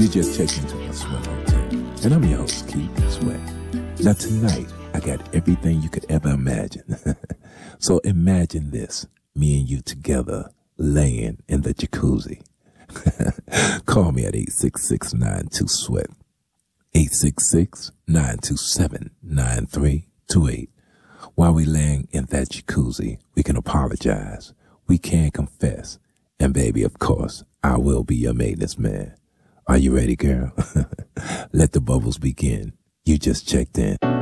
You just checked into my Sweat Hotel, and I'm your host, Keith Sweat. Now tonight, I got everything you could ever imagine. So imagine this, me and you together, laying in the jacuzzi. Call me at 866-92-SWEAT, 866-927-9328. While we laying in that jacuzzi, we can apologize, we can confess, and baby, of course, I will be your maintenance man. Are you ready, girl? Let the bubbles begin. You just checked in.